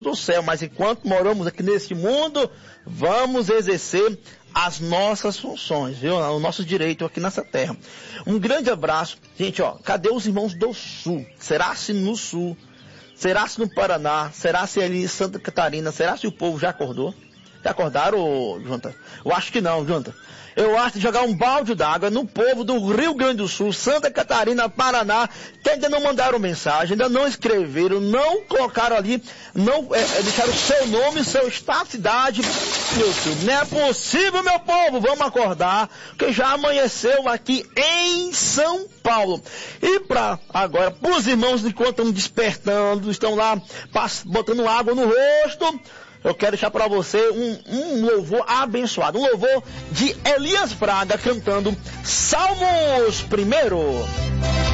do céu, mas enquanto moramos aqui neste mundo, vamos exercer as nossas funções, viu? O nosso direito aqui nessa terra. Um grande abraço. Gente, ó, cadê os irmãos do Sul? Será se no Sul? Será se no Paraná? Será se ali em Santa Catarina? Será se o povo já acordou? Já acordaram, Junta? Eu acho que não, Junta. Eu acho que jogar um balde d'água no povo do Rio Grande do Sul, Santa Catarina, Paraná, que ainda não mandaram mensagem, ainda não escreveram, não colocaram ali, não deixaram o seu nome, seu estado, cidade. Meu filho, não é possível, meu povo, vamos acordar, porque já amanheceu aqui em São Paulo. E para agora, para os irmãos enquanto estão despertando, estão lá botando água no rosto, eu quero deixar para você um louvor abençoado, um louvor de Elias Braga cantando Salmos 1.